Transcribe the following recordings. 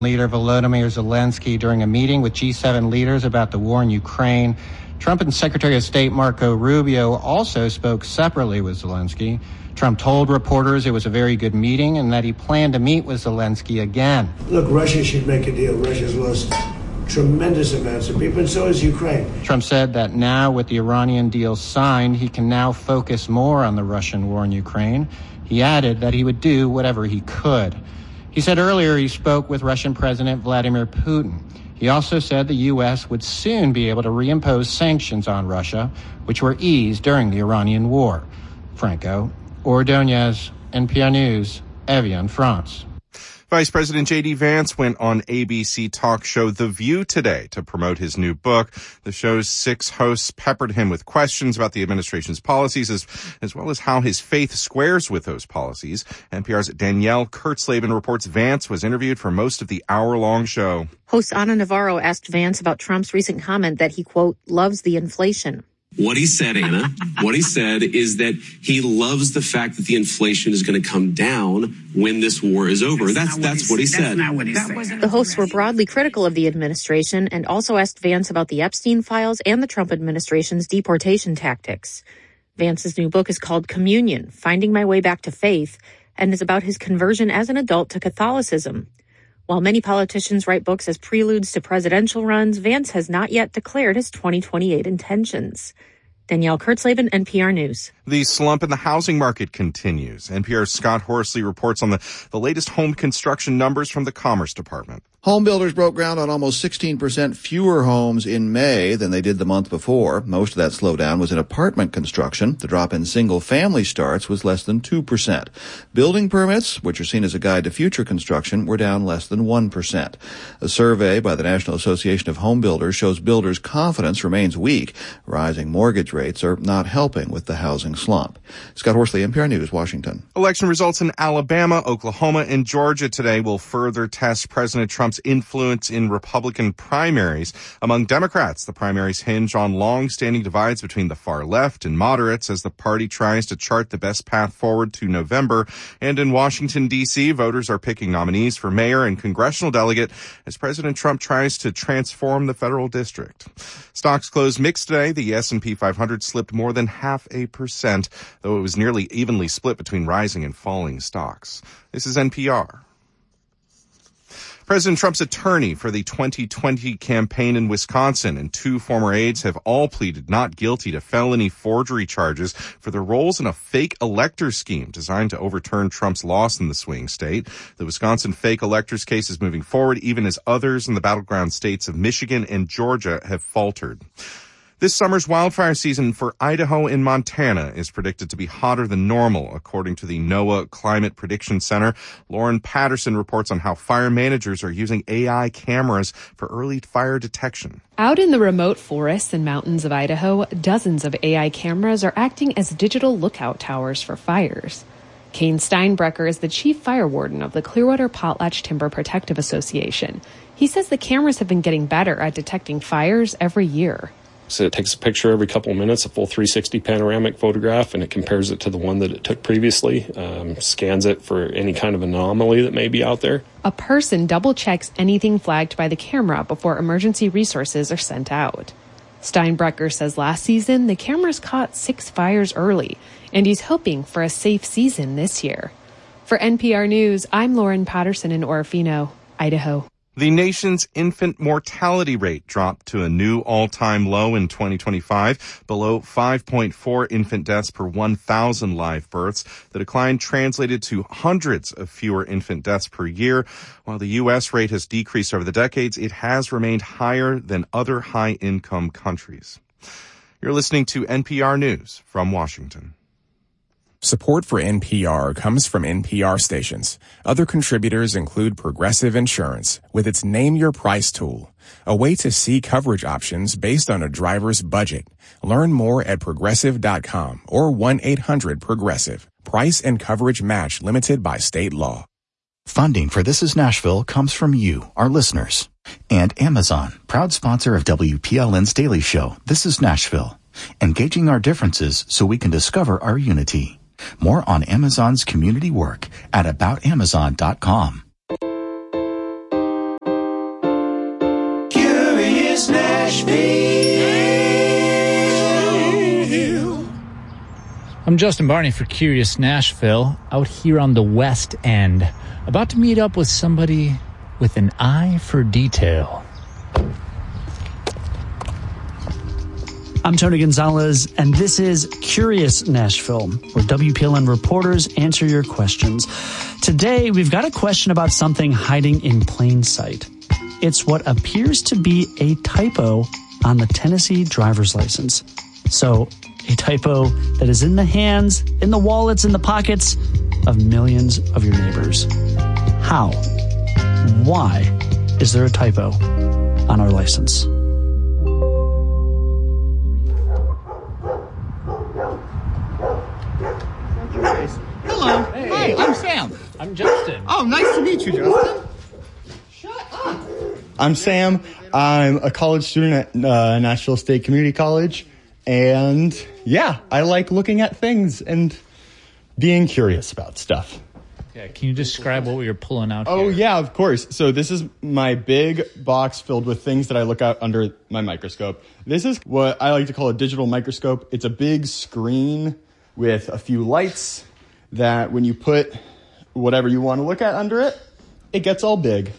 Leader Volodymyr Zelensky during a meeting with G7 leaders about the war in Ukraine. Trump and Secretary of State Marco Rubio also spoke separately with Zelensky. Trump told reporters it was a very good meeting and that he planned to meet with Zelensky again. Look, Russia should make a deal. Russia's lost tremendous amounts of people, and so has Ukraine. Trump said that now with the Iranian deal signed, he can now focus more on the Russian war in Ukraine. He added that he would do whatever he could. He said earlier he spoke with Russian President Vladimir Putin. He also said the U.S. would soon be able to reimpose sanctions on Russia, which were eased during the Iranian war. Franco Ordonez, NPR News, Evian, France. Vice President J.D. Vance went on ABC talk show The View today to promote his new book. The show's 6 hosts peppered him with questions about the administration's policies as well as how his faith squares with those policies. NPR's Danielle Kurtzleben reports Vance was interviewed for most of the hour-long show. Host Ana Navarro asked Vance about Trump's recent comment that he, quote, loves the inflation. What he said, Anna, what he said is that he loves the fact that the inflation is going to come down when this war is over. That's what he said. The hosts were broadly critical of the administration and also asked Vance about the Epstein files and the Trump administration's deportation tactics. Vance's new book is called Communion, Finding My Way Back to Faith, and is about his conversion as an adult to Catholicism. While many politicians write books as preludes to presidential runs, Vance has not yet declared his 2028 intentions. Danielle Kurtzleben, NPR News. The slump in the housing market continues. NPR's Scott Horsley reports on the latest home construction numbers from the Commerce Department. Home builders broke ground on almost 16% fewer homes in May than they did the month before. Most of that slowdown was in apartment construction. The drop in single-family starts was less than 2%. Building permits, which are seen as a guide to future construction, were down less than 1%. A survey by the National Association of Home Builders shows builders' confidence remains weak. Rising mortgage rates are not helping with the housing slump. Scott Horsley, NPR News, Washington. Election results in Alabama, Oklahoma, and Georgia today will further test President Trump's influence in Republican primaries. Among Democrats, the primaries hinge on long-standing divides between the far left and moderates as the party tries to chart the best path forward to November. And in Washington, D.C., voters are picking nominees for mayor and congressional delegate as President Trump tries to transform the federal district. Stocks closed mixed today. The S&P 500 slipped more than 0.5%, though it was nearly evenly split between rising and falling stocks. This is NPR. President Trump's attorney for the 2020 campaign in Wisconsin and 2 former aides have all pleaded not guilty to felony forgery charges for their roles in a fake elector scheme designed to overturn Trump's loss in the swing state. The Wisconsin fake electors case is moving forward, even as others in the battleground states of Michigan and Georgia have faltered. This summer's wildfire season for Idaho and Montana is predicted to be hotter than normal, according to the NOAA Climate Prediction Center. Lauren Patterson reports on how fire managers are using AI cameras for early fire detection. Out in the remote forests and mountains of Idaho, dozens of AI cameras are acting as digital lookout towers for fires. Kane Steinbrecher is the chief fire warden of the Clearwater Potlatch Timber Protective Association. He says the cameras have been getting better at detecting fires every year. So it takes a picture every couple of minutes, a full 360 panoramic photograph, and it compares it to the one that it took previously, scans it for any kind of anomaly that may be out there. A person double-checks anything flagged by the camera before emergency resources are sent out. Steinbrecher says last season, the cameras caught 6 fires early, and he's hoping for a safe season this year. For NPR News, I'm Lauren Patterson in Orofino, Idaho. The nation's infant mortality rate dropped to a new all-time low in 2025, below 5.4 infant deaths per 1,000 live births. The decline translated to hundreds of fewer infant deaths per year. While the U.S. rate has decreased over the decades, it has remained higher than other high-income countries. You're listening to NPR News from Washington. Support for NPR comes from NPR stations. Other contributors include Progressive Insurance with its Name Your Price tool, a way to see coverage options based on a driver's budget. Learn more at Progressive.com or 1-800-PROGRESSIVE. Price and coverage match limited by state law. Funding for This Is Nashville comes from you, our listeners. And Amazon, proud sponsor of WPLN's daily show, This Is Nashville. Engaging our differences so we can discover our unity. More on Amazon's community work at aboutamazon.com. Nashville. I'm Justin Barney for Curious Nashville, out here on the West End, about to meet up with somebody with an eye for detail. I'm Tony Gonzalez, and this is Curious Nashville, where WPLN reporters answer your questions. Today, we've got a question about something hiding in plain sight. It's what appears to be a typo on the Tennessee driver's license. So, a typo that is in the hands, in the wallets, in the pockets of millions of your neighbors. How? Why is there a typo on our license? Hello. Hey, I'm Sam. I'm Justin. Oh, nice to meet you, Justin. Shut up. I'm Sam. I'm a college student at Nashville State Community College. And yeah, I like looking at things and being curious about stuff. Yeah, can you describe what we were pulling out Oh, here? yeah, of course. So this is my big box filled with things that I look at under my microscope. This is what I like to call a digital microscope. It's a big screen with a few lights that when you put whatever you want to look at under it, it gets all big.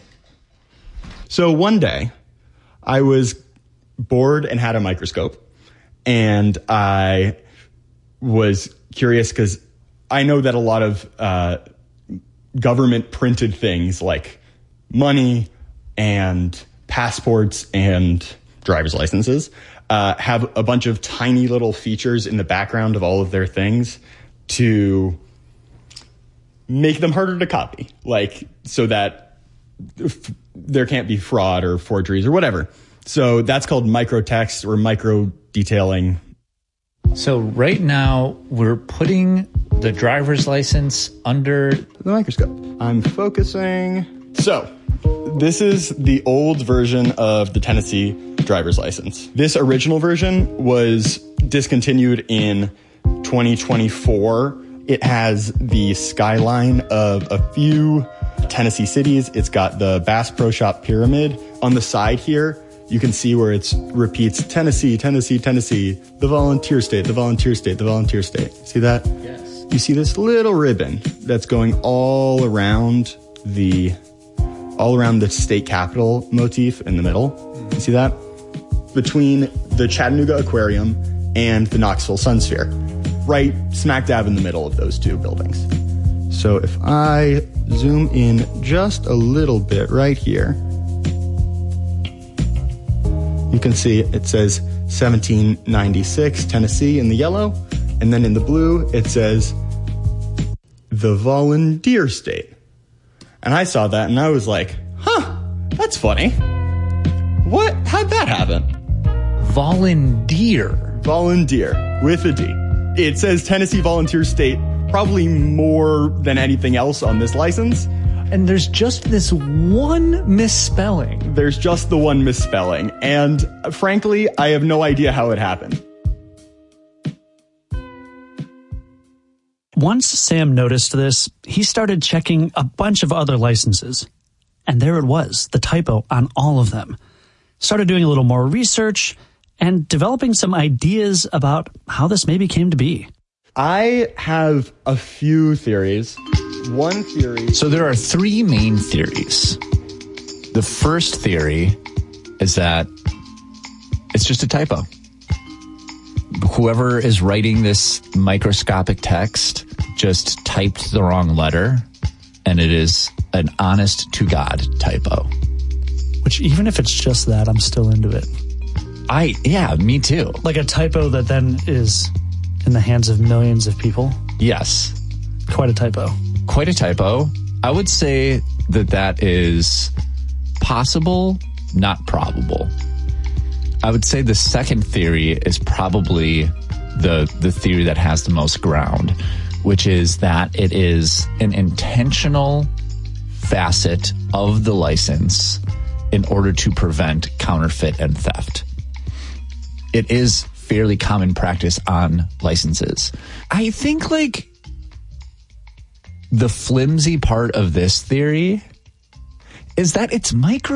So one day, I was bored and had a microscope. And I was curious because I know that a lot of government printed things like money and passports and driver's licenses have a bunch of tiny little features in the background of all of their things to make them harder to copy, like so that there can't be fraud or forgeries or whatever. So that's called microtext or micro detailing. So right now we're putting the driver's license under the microscope. I'm focusing. So this is the old version of the Tennessee driver's license. This original version was discontinued in 2024. It has the skyline of a few Tennessee cities. It's got the Bass Pro Shop pyramid. On the side here, you can see where it repeats Tennessee, Tennessee, Tennessee, the volunteer state, the volunteer state, the volunteer state. See that? Yes. You see this little ribbon that's going all around the state capitol motif in the middle. You see that? Between the Chattanooga Aquarium and the Knoxville Sun Sphere. Right smack dab in the middle of those two buildings. So if I zoom in just a little bit right here, you can see it says 1796 Tennessee in the yellow, and then in the blue it says the volunteer state. And I saw that and I was like, huh, that's funny. What? How'd that happen? Volunteer with a D. It says Tennessee Volunteer State probably more than anything else on this license. And there's just this one misspelling. There's just the one misspelling. And frankly, I have no idea how it happened. Once Sam noticed this, he started checking a bunch of other licenses. And there it was, the typo on all of them. Started doing a little more research and developing some ideas about how this maybe came to be. I have a few theories. One theory... So there are three main theories. The first theory is that it's just a typo. Whoever is writing this microscopic text just typed the wrong letter, and it is an honest-to-God typo. Which, even if it's just that, I'm still into it. Yeah, me too. Like a typo that then is in the hands of millions of people? Yes. Quite a typo. Quite a typo. I would say that is possible, not probable. I would say the second theory is probably the theory that has the most ground, which is that it is an intentional facet of the license in order to prevent counterfeit and theft. It is fairly common practice on licenses. I think like the flimsy part of this theory is that it's micro